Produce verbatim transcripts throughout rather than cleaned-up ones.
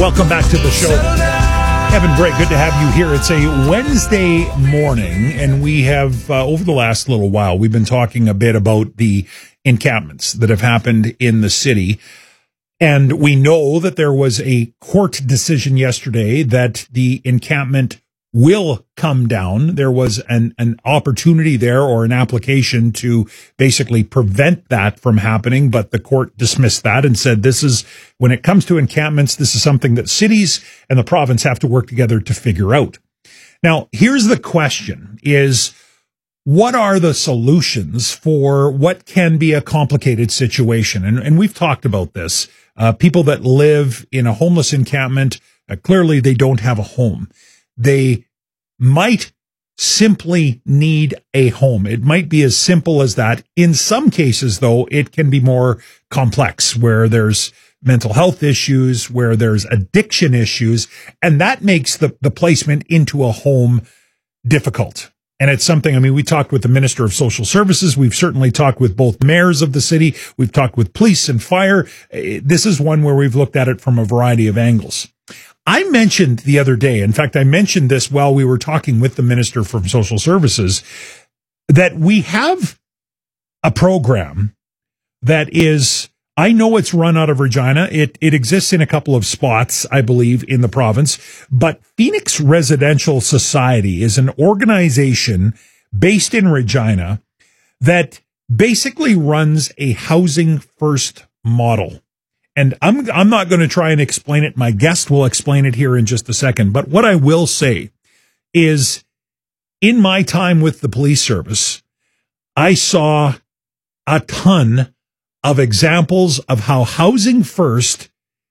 Welcome back to the show. Evan Bray, good to have you here. It's a Wednesday morning, and we have, uh, over the last little while, we've been talking a bit about the encampments that have happened in the city. And we know that there was a court decision yesterday that the encampment will come down. There was an, an opportunity there, or an application to basically prevent that from happening, but the court dismissed that and said this is, when it comes to encampments, this is something that cities and the province have to work together to figure out. Now, here's the question is, what are the solutions for what can be a complicated situation? And, and we've talked about this. Uh, people that live in a homeless encampment, uh, clearly they don't have a home. They might simply need a home. It might be as simple as that. In some cases, though, it can be more complex, where there's mental health issues, where there's addiction issues, and that makes the, the placement into a home difficult. And it's something, I mean, we talked with the Minister of Social Services. We've certainly talked with both mayors of the city. We've talked with police and fire. This is one where we've looked at it from a variety of angles. I mentioned the other day, in fact, I mentioned this while we were talking with the Minister from Social Services, that we have a program that is, I know it's run out of Regina. It, it exists in a couple of spots, I believe, in the province, but Phoenix Residential Society is an organization based in Regina that basically runs a housing first model. And I'm I'm not going to try and explain it. My guest will explain it here in just a second. But what I will say is, in my time with the police service, I saw a ton of examples of how Housing First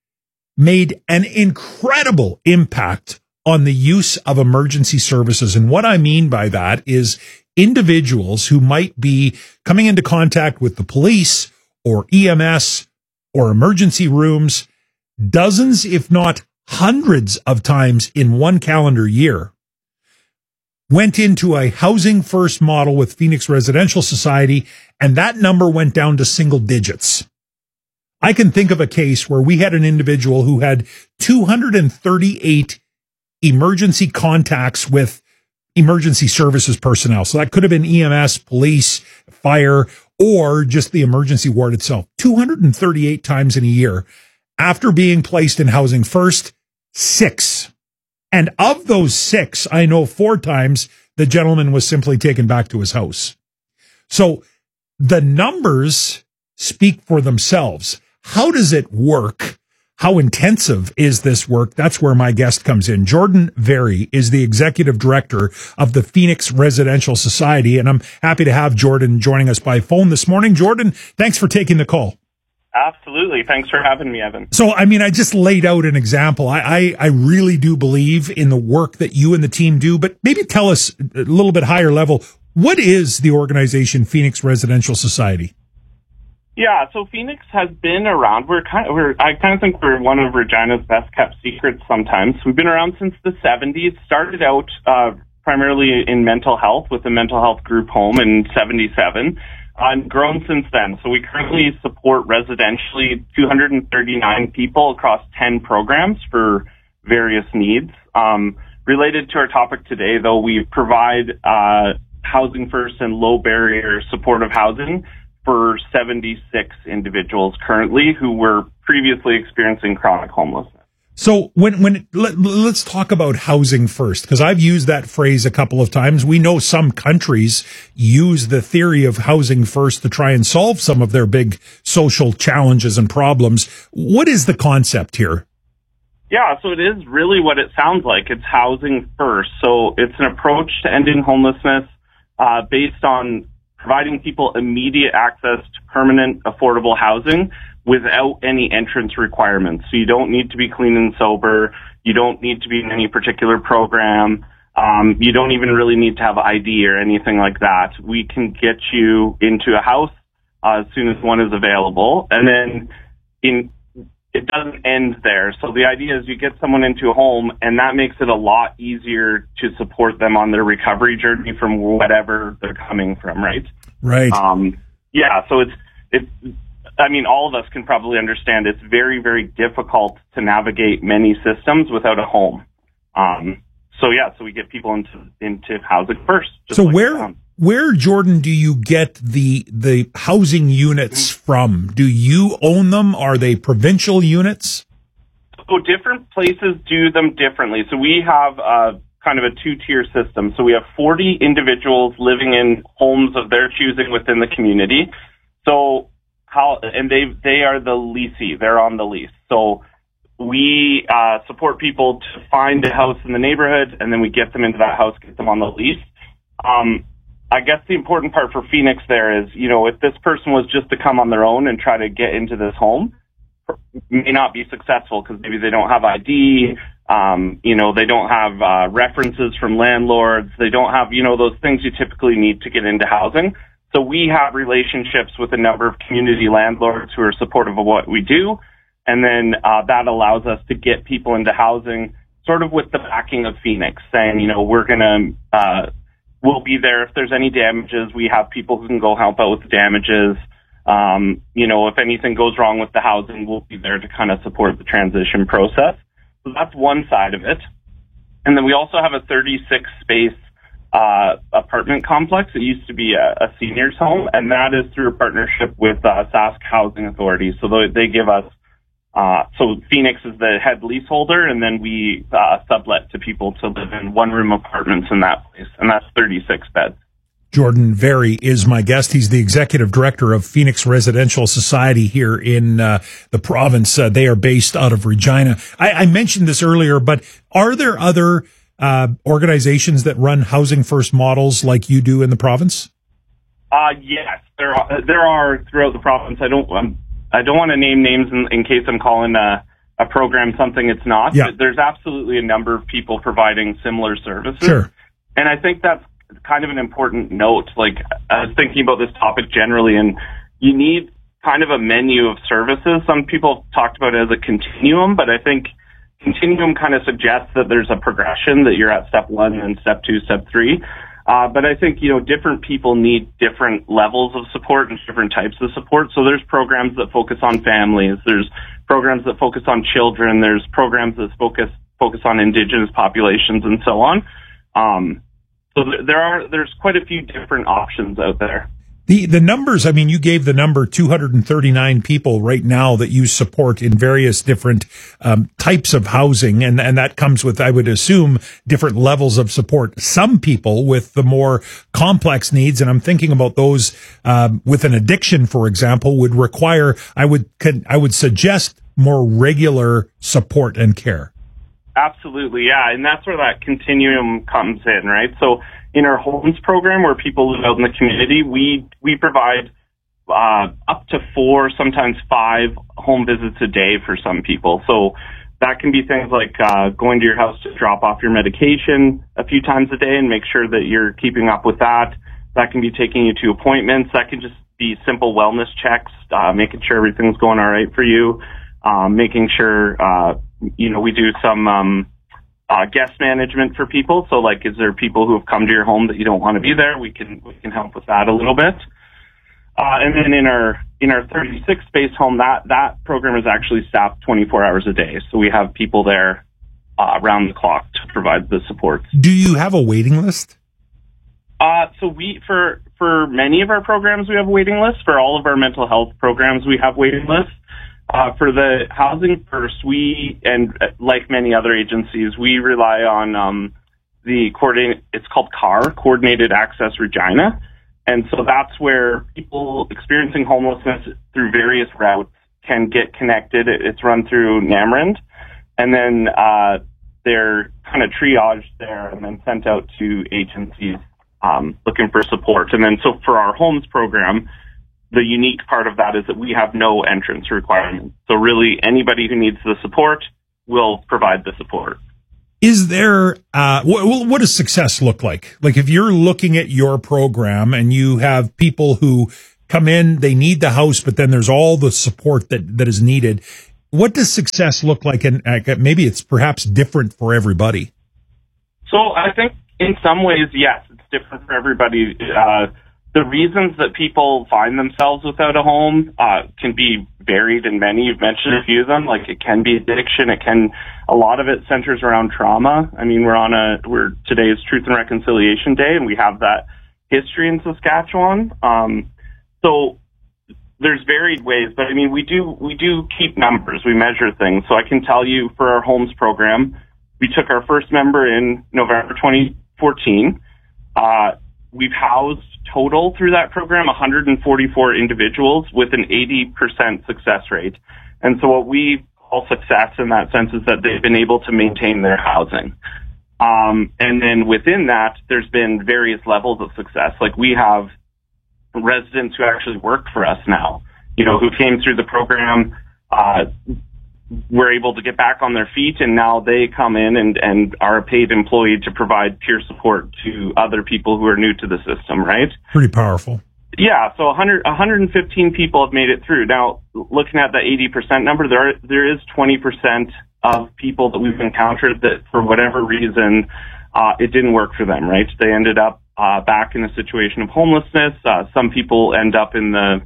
made an incredible impact on the use of emergency services. And what I mean by that is individuals who might be coming into contact with the police or E M S or emergency rooms dozens, if not hundreds of times in one calendar year, went into a Housing First model with Phoenix Residential Society, and that number went down to single digits. I can think of a case where we had an individual who had two hundred thirty-eight emergency contacts with emergency services personnel. So that could have been E M S, police, fire, or just the emergency ward itself. two hundred thirty-eight times in a year. After being placed in Housing First, six. And of those six, I know four times the gentleman was simply taken back to his house. So the numbers speak for themselves. How does it work? How intensive is this work? That's where my guest comes in. Jordan Very is the executive director of the Phoenix Residential Society, and I'm happy to have Jordan joining us by phone this morning. Jordan, thanks for taking the call. Absolutely. Thanks for having me, Evan. So, I mean, I just laid out an example. I, I, I really do believe in the work that you and the team do, but maybe tell us a little bit higher level, what is the organization Phoenix Residential Society? Yeah, so Phoenix has been around. We're kind of, we're, I kind of think we're one of Regina's best kept secrets sometimes. We've been around since the seventies, started out uh, primarily in mental health with the mental health group home in seventy-seven, uh, and grown since then. So we currently support residentially two hundred thirty-nine people across ten programs for various needs. Um, related to our topic today, though, we provide uh, Housing First and low barrier supportive housing for seventy-six individuals currently who were previously experiencing chronic homelessness. So when, when, let, let's talk about Housing First, because I've used that phrase a couple of times. We know some countries use the theory of Housing First to try and solve some of their big social challenges and problems. What is the concept here? Yeah, so it is really what it sounds like. It's Housing First. So it's an approach to ending homelessness uh, based on providing people immediate access to permanent, affordable housing without any entrance requirements. So you don't need to be clean and sober. You don't need to be in any particular program. Um, you don't even really need to have I D or anything like that. We can get you into a house uh, as soon as one is available. And then in it doesn't end there. So the idea is you get someone into a home, and that makes it a lot easier to support them on their recovery journey from whatever they're coming from, right? Right. Um, yeah, so it's it's I mean, all of us can probably understand it's very, very difficult to navigate many systems without a home. Um, so yeah, so we get people into into housing first. So like where where Jordan do you get the the housing units from? Do you own them? Are they provincial units? So different places do them differently. So we have uh, kind of a two-tier system. So we have forty individuals living in homes of their choosing within the community. So how and they they are the leasee. They're on the lease. So we uh, support people to find a house in the neighborhood, and then we get them into that house, get them on the lease. Um, I guess the important part for Phoenix there is, you know, if this person was just to come on their own and try to get into this home, may not be successful because maybe they don't have I D, um, you know, they don't have uh, references from landlords, they don't have, you know, those things you typically need to get into housing. So we have relationships with a number of community landlords who are supportive of what we do, and then uh, that allows us to get people into housing sort of with the backing of Phoenix, saying, you know, we're going to, uh, we'll be there if there's any damages. We have people who can go help out with the damages. Um, you know, if anything goes wrong with the housing, we'll be there to kind of support the transition process. So that's one side of it. And then we also have a thirty-six space uh, apartment complex. It used to be a, a seniors home, and that is through a partnership with uh, Sask Housing Authority. So they, they give us, uh, so Phoenix is the head leaseholder, and then we uh, sublet to people to live in one-room apartments in that place, and that's thirty-six beds. Jordan Very is my guest. He's the executive director of Phoenix Residential Society here in uh, the province. Uh, they are based out of Regina. I, I mentioned this earlier, but are there other uh, organizations that run housing first models like you do in the province? Uh, yes, there are, there are throughout the province. I don't um, I don't want to name names in, in case I'm calling a, a program something it's not. Yeah. But there's absolutely a number of people providing similar services. Sure. And I think that's kind of an important note. Like, I was thinking about this topic generally, and you need kind of a menu of services. Some people talked about it as a continuum, but I think continuum kind of suggests that there's a progression, that you're at step one and step two, step three. Uh, but I think, you know, different people need different levels of support and different types of support. So there's programs that focus on families. There's programs that focus on children. There's programs that focus, focus on Indigenous populations and so on. Um, So there are, there's quite a few different options out there. The the numbers, I mean, you gave the number two hundred thirty-nine people right now that you support in various different um, types of housing, and, and that comes with, I would assume, different levels of support. Some people with the more complex needs, and I'm thinking about those um, with an addiction, for example, would require, I would I would suggest, more regular support and care. Absolutely, yeah, and that's where that continuum comes in, right? So in our homes program, where people live out in the community, we we provide uh, up to four, sometimes five home visits a day for some people. So that can be things like uh, going to your house to drop off your medication a few times a day and make sure that you're keeping up with that. That can be taking you to appointments. That can just be simple wellness checks, uh, making sure everything's going all right for you, um, making sure, uh, you know, we do some um, uh, guest management for people. So, like, is there people who have come to your home that you don't want to be there? We can we can help with that a little bit. Uh, and then in our in our thirty-six space home, that that program is actually staffed twenty-four hours a day. So we have people there uh, around the clock to provide the support. Do you have a waiting list? Uh, so we for for many of our programs we have a waiting list. For all of our mental health programs, we have waiting lists. Uh, for the Housing First, we, and like many other agencies, we rely on um, the coordinate, it's called C A R, Coordinated Access Regina. And so that's where people experiencing homelessness through various routes can get connected. It's run through NAMRIND. And then uh, they're kind of triaged there and then sent out to agencies um, looking for support. And then so for our homes program, the unique part of that is that we have no entrance requirement. So really, anybody who needs the support will provide the support. Is there, uh, what, what does success look like? Like, if you're looking at your program and you have people who come in, they need the house, but then there's all the support that, that is needed. What does success look like? And uh, maybe it's perhaps different for everybody. So I think in some ways, yes, it's different for everybody. Uh, the reasons that people find themselves without a home uh, can be varied in many. You've mentioned a few of them. Like it can be addiction. It can. A lot of it centers around trauma. I mean, we're on a we're today's Truth and Reconciliation Day, and we have that history in Saskatchewan. Um, so there's varied ways, but I mean, we do we do keep numbers. We measure things. So I can tell you, for our homes program, we took our first member in November twenty fourteen. Uh, we've housed total through that program one hundred forty-four individuals with an eighty percent success rate. And so what we call success in that sense is that they've been able to maintain their housing. Um, and then within that, there's been various levels of success. Like we have residents who actually work for us now, you know, who came through the program, uh, were able to get back on their feet, and now they come in and, and are a paid employee to provide peer support to other people who are new to the system, right? Pretty powerful. Yeah, so one hundred, one hundred fifteen people have made it through. Now, looking at the eighty percent number, there are, there is twenty percent of people that we've encountered that, for whatever reason, uh, it didn't work for them, right? They ended up uh, back in a situation of homelessness. Uh, some people end up in the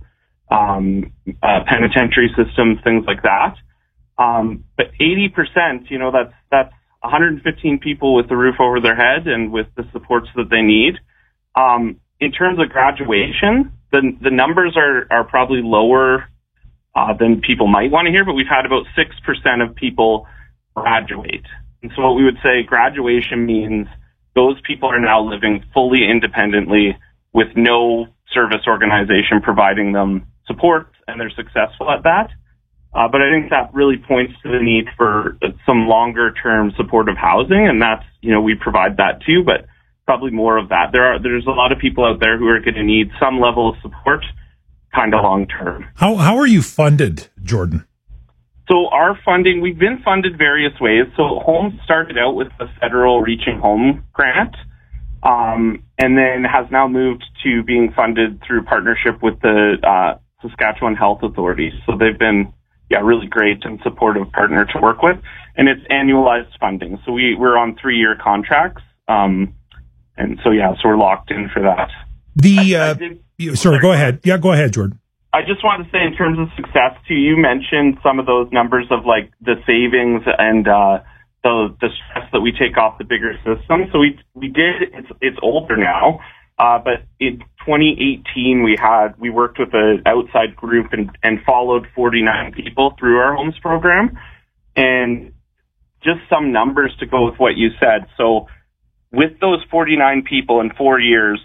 um, uh, penitentiary system, things like that. Um, but eighty percent, you know, that's, that's one hundred fifteen people with the roof over their head and with the supports that they need. Um, in terms of graduation, the, the numbers are, are probably lower, uh, than people might want to hear, but we've had about six percent of people graduate. And so what we would say graduation means those people are now living fully independently with no service organization providing them support, and they're successful at that. Uh, but I think that really points to the need for some longer-term supportive housing, and that's, you know, we provide that too, but probably more of that. There are there's a lot of people out there who are going to need some level of support, kind of long-term. How how are you funded, Jordan? So our funding, we've been funded various ways. So Home started out with the federal Reaching Home grant, um, and then has now moved to being funded through partnership with the uh, Saskatchewan Health Authority. So they've been Yeah, really great and supportive partner to work with, and it's annualized funding. So we we're on three year contracts, um, and so yeah, so we're locked in for that. The uh, I, I did, sorry, sorry, go ahead. Yeah, go ahead, Jordan. I just want to say, in terms of success too, you mentioned some of those numbers of like the savings and uh, the the stress that we take off the bigger system. So we we did. It's it's older now. Uh, but in twenty eighteen, we had, we worked with an outside group and, and followed forty-nine people through our homes program. And just some numbers to go with what you said. So with those forty-nine people in four years,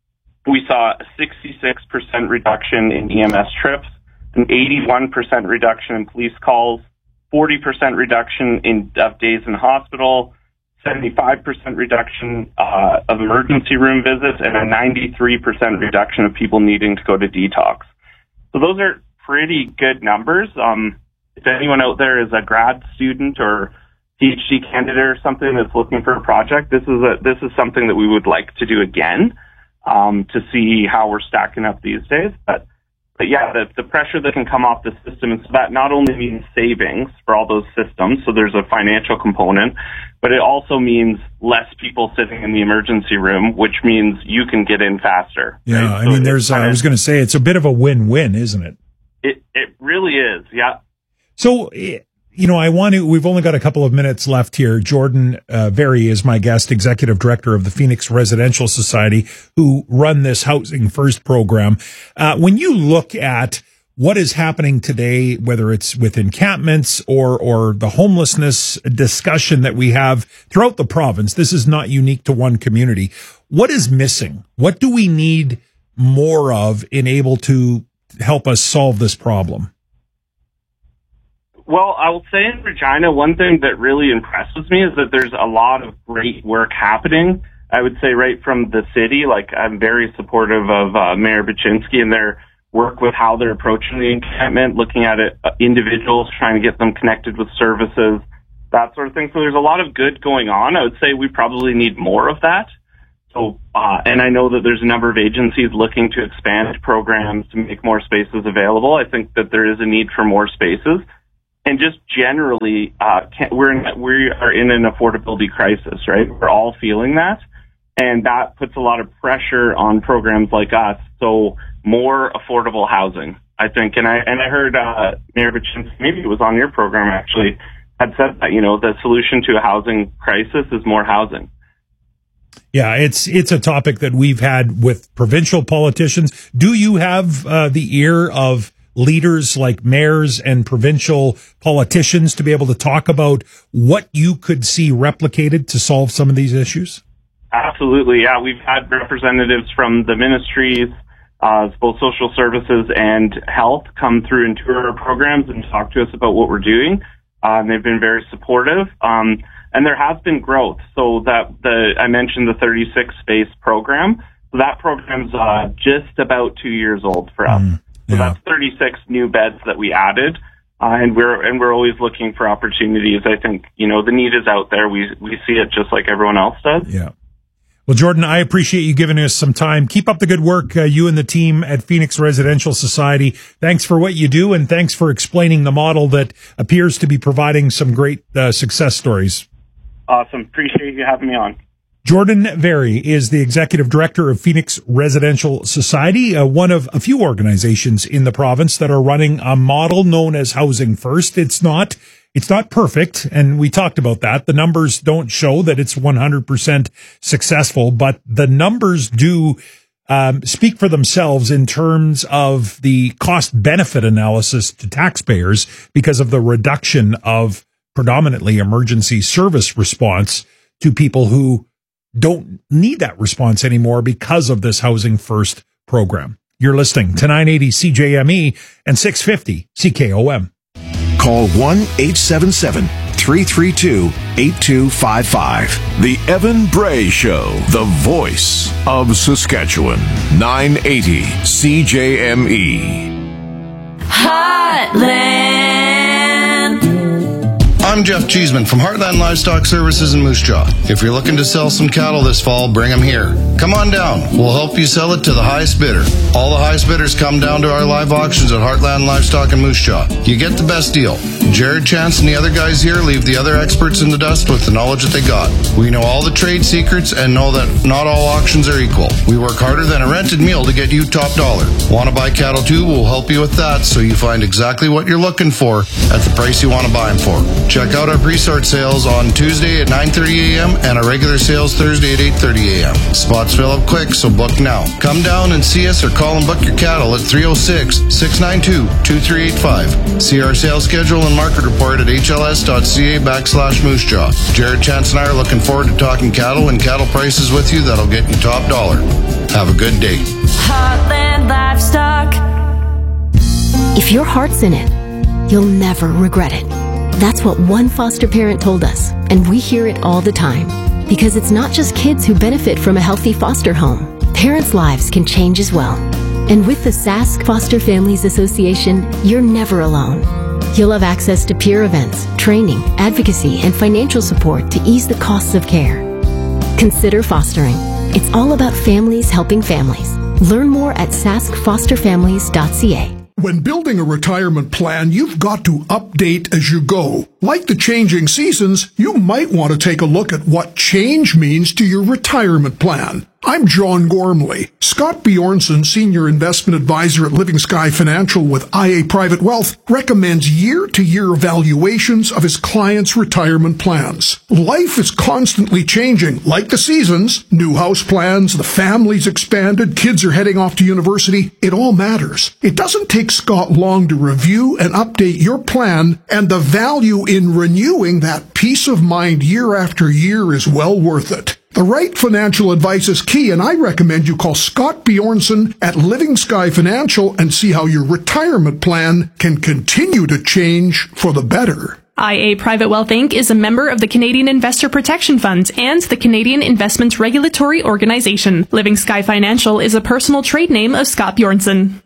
we saw a sixty-six percent reduction in E M S trips, an eighty-one percent reduction in police calls, forty percent reduction in of days in hospital, seventy-five percent reduction uh, of emergency room visits, and a ninety-three percent reduction of people needing to go to detox. So those are pretty good numbers. Um, if anyone out there is a grad student or PhD candidate or something that's looking for a project, this is a, this is something that we would like to do again, um, to see how we're stacking up these days. But But yeah, the, the pressure that can come off the system, and so that not only means savings for all those systems, so there's a financial component, but it also means less people sitting in the emergency room, which means you can get in faster. Yeah, right? I So mean, there's. Uh, I was going to say it's a bit of a win-win, isn't it? It it really is, yeah. So, you know, I want to. We've only got a couple of minutes left here. Jordan uh, Very is my guest, executive director of the Phoenix Residential Society, who run this Housing First program. Uh, when you look at what is happening today, whether it's with encampments or or the homelessness discussion that we have throughout the province, this is not unique to one community. What is missing? What do we need more of in able to help us solve this problem? Well, I will say in Regina, one thing that really impresses me is that there's a lot of great work happening. I would say right from the city, like I'm very supportive of uh, Mayor Baczynski and their work with how they're approaching the encampment, looking at it, uh, individuals, trying to get them connected with services, that sort of thing. So there's a lot of good going on. I would say we probably need more of that. So, uh, and I know that there's a number of agencies looking to expand programs to make more spaces available. I think that there is a need for more spaces. And just generally, uh, can, we're in, we are in an affordability crisis, right? We're all feeling that. And that puts a lot of pressure on programs like us. So more affordable housing, I think. And I, and I heard, uh, Mayor Buchinski, maybe it was on your program actually, had said that, you know, the solution to a housing crisis is more housing. Yeah, it's it's a topic that we've had with provincial politicians. Do you have uh, the ear of leaders like mayors and provincial politicians to be able to talk about what you could see replicated to solve some of these issues? Absolutely, yeah. We've had representatives from the ministries, uh, both social services and health, come through and tour our programs and talk to us about what we're doing. Uh, and they've been very supportive. Um, and there has been growth. So that the I mentioned the thirty-six space program. So that program's uh, just about two years old for us. Mm, yeah. So that's thirty-six new beds that we added. Uh, and we're and we're always looking for opportunities. I think, you know, the need is out there. We we see it just like everyone else does. Yeah. Well, Jordan, I appreciate you giving us some time. Keep up the good work, uh, you and the team at Phoenix Residential Society. Thanks for what you do, and thanks for explaining the model that appears to be providing some great uh, success stories. Awesome. Appreciate you having me on. Jordan Very is the executive director of Phoenix Residential Society, uh, one of a few organizations in the province that are running a model known as Housing First. It's not It's not perfect, and we talked about that. The numbers don't show that it's one hundred percent successful, but the numbers do um, speak for themselves in terms of the cost-benefit analysis to taxpayers because of the reduction of predominantly emergency service response to people who don't need that response anymore because of this Housing First program. You're listening to nine eighty C J M E and six fifty C K O M. Call one eight seven seven, three three two, eight two five five. The Evan Bray Show, the voice of Saskatchewan. nine eighty C J M E. Heartland. I'm Jeff Cheeseman from Heartland Livestock Services in Moose Jaw. If you're looking to sell some cattle this fall, bring them here. Come on down. We'll help you sell it to the highest bidder. All the highest bidders come down to our live auctions at Heartland Livestock in Moose Jaw. You get the best deal. Jared Chance and the other guys here leave the other experts in the dust with the knowledge that they got. We know all the trade secrets and know that not all auctions are equal. We work harder than a rented meal to get you top dollar. Want to buy cattle too? We'll help you with that so you find exactly what you're looking for at the price you want to buy them for. Check out our pre-sort sales on Tuesday at nine thirty a.m. and our regular sales Thursday at eight thirty a.m. Spots fill up quick, so book now. Come down and see us or call and book your cattle at three oh six, six nine two, two three eight five. See our sales schedule and market report at hls.ca backslash moose jaw. Jared Chance and I are looking forward to talking cattle and cattle prices with you that'll get you top dollar. Have a good day. Heartland Livestock. If your heart's in it, you'll never regret it. That's what one foster parent told us, and we hear it all the time. Because it's not just kids who benefit from a healthy foster home. Parents' lives can change as well. And with the Sask Foster Families Association, you're never alone. You'll have access to peer events, training, advocacy, and financial support to ease the costs of care. Consider fostering. It's all about families helping families. Learn more at sask foster families dot c a. When building a retirement plan, you've got to update as you go. Like the changing seasons, you might want to take a look at what change means to your retirement plan. I'm John Gormley. Scott Bjornson, Senior Investment Advisor at Living Sky Financial with I A Private Wealth, recommends year-to-year evaluations of his clients' retirement plans. Life is constantly changing, like the seasons. New house plans, the family's expanded, kids are heading off to university. It all matters. It doesn't take Scott long to review and update your plan, and the value in renewing that peace of mind year after year is well worth it. The right financial advice is key, and I recommend you call Scott Bjornson at Living Sky Financial and see how your retirement plan can continue to change for the better. I A Private Wealth Incorporated is a member of the Canadian Investor Protection Fund and the Canadian Investments Regulatory Organization. Living Sky Financial is a personal trade name of Scott Bjornson.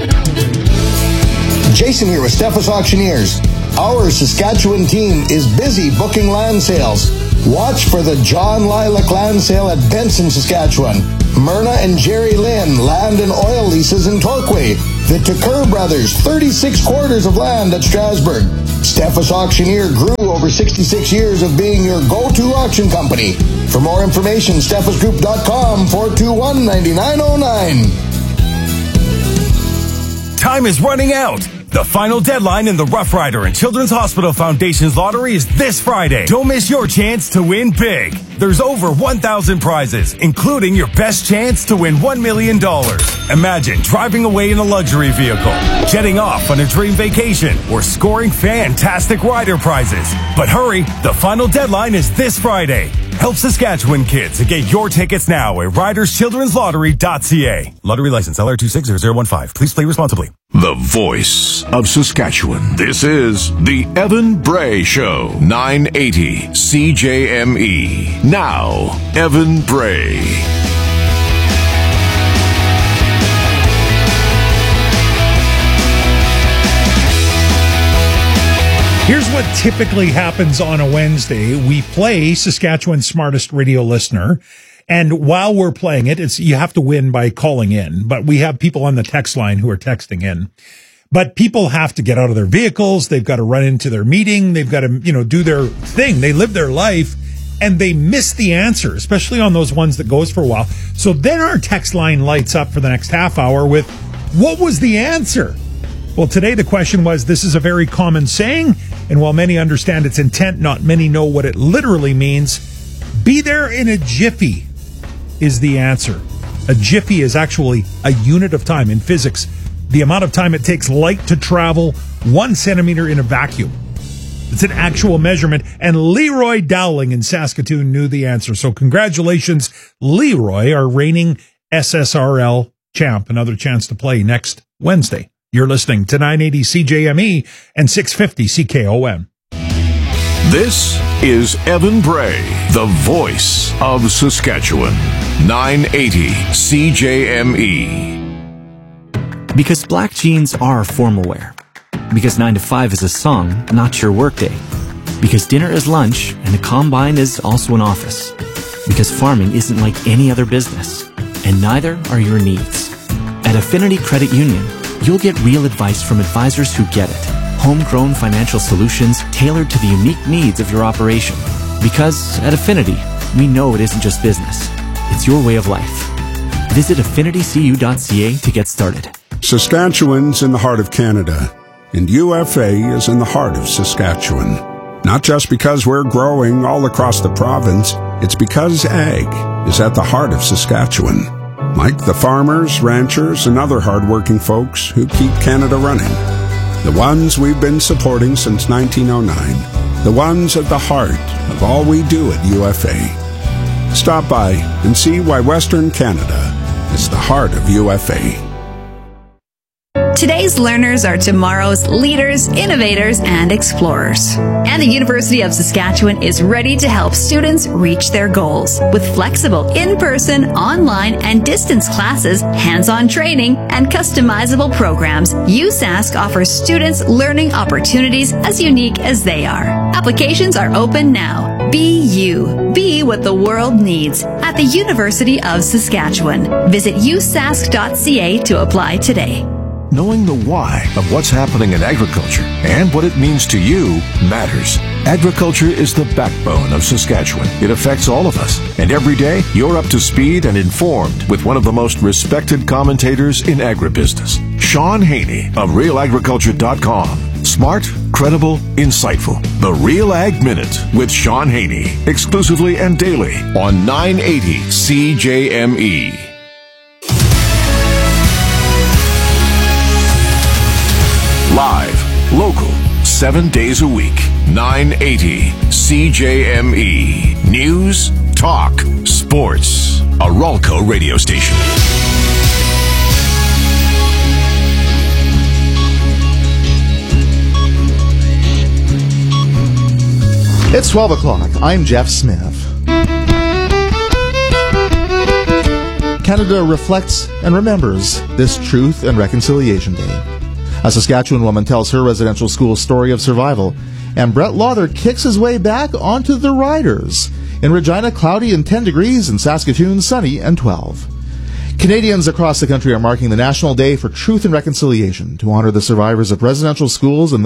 Jason here with Steffes Auctioneers. Our Saskatchewan team is busy booking land sales. Watch for the John Lilac Land Sale at Benson, Saskatchewan. Myrna and Jerry Lynn Land and Oil Leases in Torquay. The Tucker Brothers, thirty-six quarters of land at Strasbourg. Steffes Auctioneer grew over sixty-six years of being your go-to auction company. For more information, steffes group dot com, four two one, nine nine zero nine. Time is running out. The final deadline in the Rough Rider and Children's Hospital Foundation's lottery is this Friday. Don't miss your chance to win big. There's over one thousand prizes, including your best chance to win one million dollars. Imagine driving away in a luxury vehicle, jetting off on a dream vacation, or scoring fantastic rider prizes. But hurry, the final deadline is this Friday. Help Saskatchewan kids and get your tickets now at riders children's lottery dot c a. Lottery license L R two six zero zero one five. Please play responsibly. The voice of Saskatchewan. This is the Evan Bray Show. nine eighty C J M E. Now, Evan Bray. Here's what typically happens on a Wednesday. We play Saskatchewan's Smartest Radio Listener. And while we're playing it, it's, you have to win by calling in, but we have people on the text line who are texting in. But people have to get out of their vehicles. They've got to run into their meeting. They've got to, you know, do their thing. They live their life and they miss the answer, especially on those ones that goes for a while. So then our text line lights up for the next half hour with, what was the answer? Well, today the question was, this is a very common saying, and while many understand its intent, not many know what it literally means. Be there in a jiffy is the answer. A jiffy is actually a unit of time in physics. The amount of time it takes light to travel one centimeter in a vacuum. It's an actual measurement, and Leroy Dowling in Saskatoon knew the answer. So congratulations, Leroy, our reigning S S R L champ. Another chance to play next Wednesday. You're listening to nine eighty C J M E and six fifty C K O M. This is Evan Bray, the voice of Saskatchewan. nine eighty C J M E. Because black jeans are formal wear. Because nine to five is a song, not your workday. Because dinner is lunch and a combine is also an office. Because farming isn't like any other business. And neither are your needs. At Affinity Credit Union, you'll get real advice from advisors who get it. Homegrown financial solutions tailored to the unique needs of your operation. Because at Affinity, we know it isn't just business. It's your way of life. Visit affinity c u dot c a to get started. Saskatchewan's in the heart of Canada, and U F A is in the heart of Saskatchewan. Not just because we're growing all across the province, it's because ag is at the heart of Saskatchewan. Like the farmers, ranchers, and other hardworking folks who keep Canada running. The ones we've been supporting since nineteen oh nine. The ones at the heart of all we do at U F A. Stop by and see why Western Canada is the heart of U F A. Today's learners are tomorrow's leaders, innovators, and explorers. And the University of Saskatchewan is ready to help students reach their goals. With flexible in-person, online, and distance classes, hands-on training, and customizable programs, U Sask offers students learning opportunities as unique as they are. Applications are open now. Be you. Be what the world needs at the University of Saskatchewan. Visit u sask dot c a to apply today. Knowing the why of what's happening in agriculture and what it means to you matters. Agriculture is the backbone of Saskatchewan. It affects all of us. And every day, you're up to speed and informed with one of the most respected commentators in agribusiness, Sean Haney of real agriculture dot com. Smart, credible, insightful. The Real Ag Minute with Sean Haney. Exclusively and daily on nine eighty C J M E. Live, local, seven days a week. nine eighty C J M E. News, talk, sports. A Ralco radio station. It's twelve o'clock. I'm Jeff Smith. Canada reflects and remembers this Truth and Reconciliation Day. A Saskatchewan woman tells her residential school story of survival, and Brett Lawther kicks his way back onto the Riders. In Regina, cloudy and ten degrees, in Saskatoon, sunny and twelve. Canadians across the country are marking the National Day for Truth and Reconciliation to honor the survivors of residential schools and those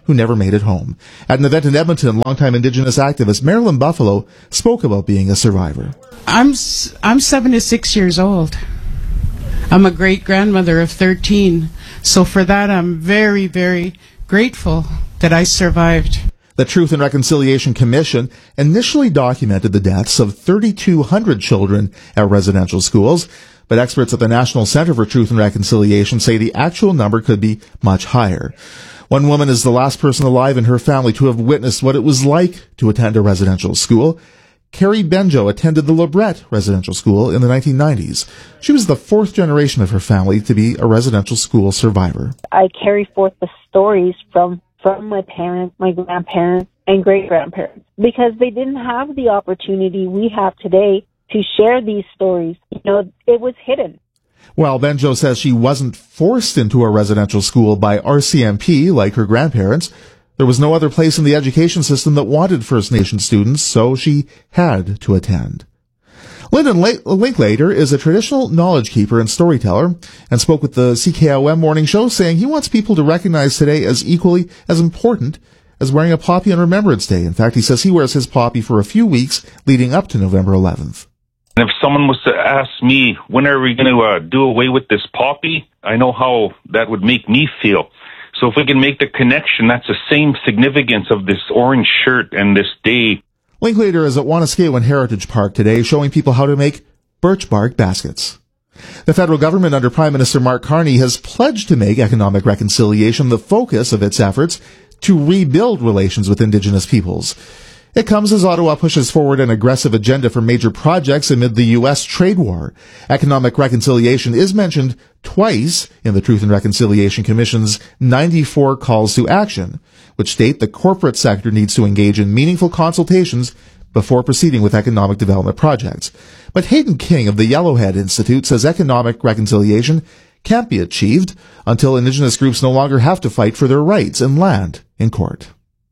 who never made it home. At an event in Edmonton, longtime Indigenous activist Marilyn Buffalo spoke about being a survivor. I'm I'm seventy-six years old. I'm a great-grandmother of thirteen. So for that, I'm very, very grateful that I survived. The Truth and Reconciliation Commission initially documented the deaths of thirty-two hundred children at residential schools, but experts at the National Center for Truth and Reconciliation say the actual number could be much higher. One woman is the last person alive in her family to have witnessed what it was like to attend a residential school. Carrie Benjo attended the Lebret Residential School in the nineteen nineties. She was the fourth generation of her family to be a residential school survivor. I carry forth the stories from from my parents, my grandparents, and great-grandparents, because they didn't have the opportunity we have today to share these stories. You know, it was hidden. While Benjo says she wasn't forced into a residential school by R C M P like her grandparents, there was no other place in the education system that wanted First Nation students, so she had to attend. Lyndon Linklater is a traditional knowledge keeper and storyteller and spoke with the C K O M Morning Show, saying he wants people to recognize today as equally as important as wearing a poppy on Remembrance Day. In fact, he says he wears his poppy for a few weeks leading up to November eleventh. And if someone was to ask me, when are we going to uh, do away with this poppy, I know how that would make me feel. So if we can make the connection, that's the same significance of this orange shirt and this day. Linklater is at Wanuskewin Heritage Park today, showing people how to make birch bark baskets. The federal government under Prime Minister Mark Carney has pledged to make economic reconciliation the focus of its efforts to rebuild relations with Indigenous peoples. It comes as Ottawa pushes forward an aggressive agenda for major projects amid the U S trade war. Economic reconciliation is mentioned twice in the Truth and Reconciliation Commission's ninety-four calls to action, which state the corporate sector needs to engage in meaningful consultations before proceeding with economic development projects. But Hayden King of the Yellowhead Institute says economic reconciliation can't be achieved until Indigenous groups no longer have to fight for their rights and land in court.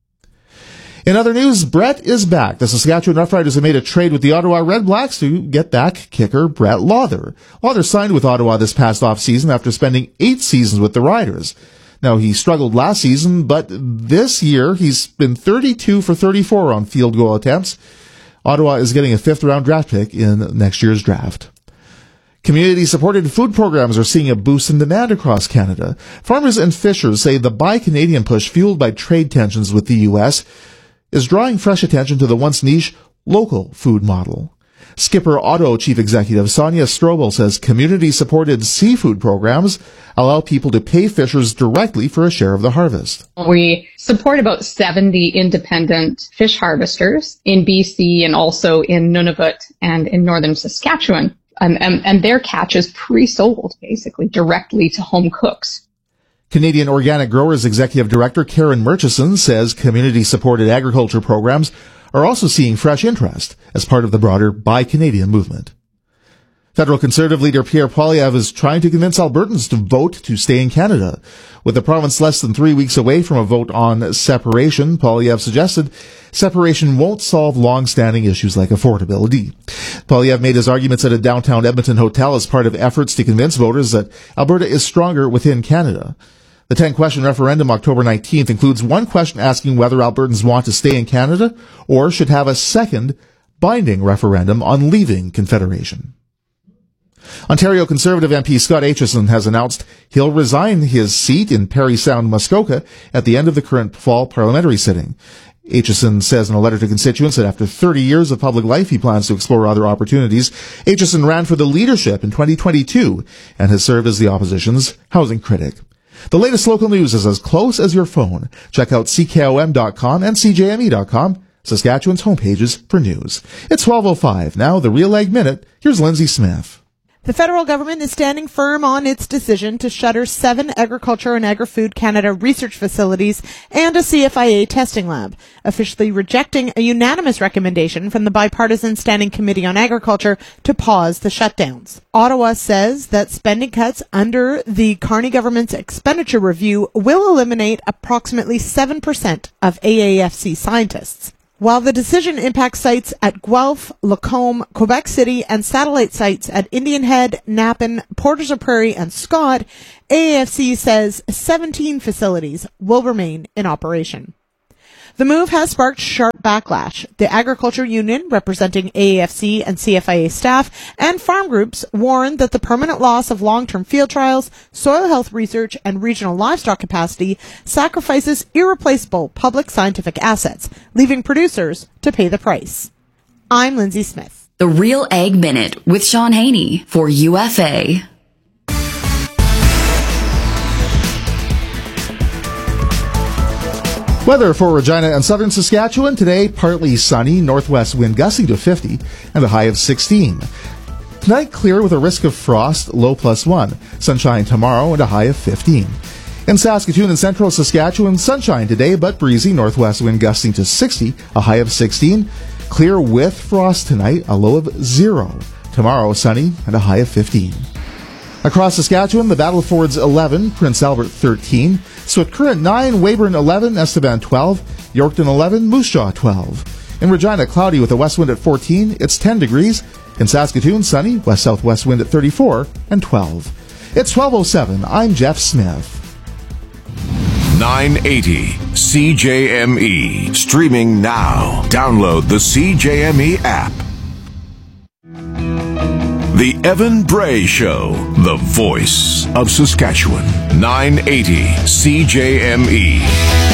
In other news, Brett is back. The Saskatchewan Roughriders have made a trade with the Ottawa Red Blacks to get back kicker Brett Lawther. Lawther signed with Ottawa this past off-season after spending eight seasons with the Riders. Now, he struggled last season, but this year he's been thirty-two for thirty-four on field goal attempts. Ottawa is getting a fifth-round draft pick in next year's draft. Community-supported food programs are seeing a boost in demand across Canada. Farmers and fishers say the Buy Canadian push fueled by trade tensions with the U S is drawing fresh attention to the once niche local food model. Skipper Auto Chief Executive Sonia Strobel says community-supported seafood programs allow people to pay fishers directly for a share of the harvest. We support about seventy independent fish harvesters in B C and also in Nunavut and in northern Saskatchewan. Um, and, and their catch is pre-sold, basically, directly to home cooks. Canadian Organic Growers Executive Director Karen Murchison says community-supported agriculture programs are also seeing fresh interest as part of the broader Buy Canadian movement. Federal Conservative leader Pierre Poilievre is trying to convince Albertans to vote to stay in Canada. With the province less than three weeks away from a vote on separation, Poilievre suggested separation won't solve long-standing issues like affordability. Poilievre made his arguments at a downtown Edmonton hotel as part of efforts to convince voters that Alberta is stronger within Canada. The ten-question referendum October nineteenth includes one question asking whether Albertans want to stay in Canada or should have a second binding referendum on leaving Confederation. Ontario Conservative M P Scott Aitchison has announced he'll resign his seat in Parry Sound, Muskoka at the end of the current fall parliamentary sitting. Aitchison says in a letter to constituents that after thirty years of public life, he plans to explore other opportunities. Aitchison ran for the leadership in twenty twenty-two and has served as the opposition's housing critic. The latest local news is as close as your phone. Check out C K O M dot com and C J M E dot com, Saskatchewan's homepages for news. It's twelve oh five. Now, the Real Ag Minute. Here's Lindsay Smith. The federal government is standing firm on its decision to shutter seven Agriculture and Agri-Food Canada research facilities and a C F I A testing lab, officially rejecting a unanimous recommendation from the Bipartisan Standing Committee on Agriculture to pause the shutdowns. Ottawa says that spending cuts under the Carney government's expenditure review will eliminate approximately seven percent of A A F C scientists. While the decision impacts sites at Guelph, Lacombe, Quebec City, and satellite sites at Indian Head, Napan, Porters of Prairie, and Scott, A A F C says seventeen facilities will remain in operation. The move has sparked sharp backlash. The Agriculture Union, representing A A F C and C F I A staff, and farm groups warn that the permanent loss of long-term field trials, soil health research, and regional livestock capacity sacrifices irreplaceable public scientific assets, leaving producers to pay the price. I'm Lindsay Smith. The Real Ag Minute with Sean Haney for U F A. Weather for Regina and southern Saskatchewan today, partly sunny, northwest wind gusting to fifty, and a high of sixteen. Tonight, clear with a risk of frost, low plus one. Sunshine tomorrow and a high of fifteen. In Saskatoon and central Saskatchewan, sunshine today, but breezy, northwest wind gusting to sixty, a high of sixteen. Clear with frost tonight, a low of zero. Tomorrow, sunny and a high of fifteen. Across Saskatchewan, the Battlefords eleven, Prince Albert thirteen, Swift Current nine, Weyburn eleven, Estevan twelve, Yorkton eleven, Moose Jaw twelve. In Regina, cloudy with a west wind at fourteen, it's ten degrees. In Saskatoon, sunny, west-southwest wind at thirty-four and twelve. It's twelve oh seven, I'm Jeff Smith. nine eighty C J M E. Streaming now. Download the C J M E app. The Evan Bray Show, the voice of Saskatchewan. nine eighty C J M E.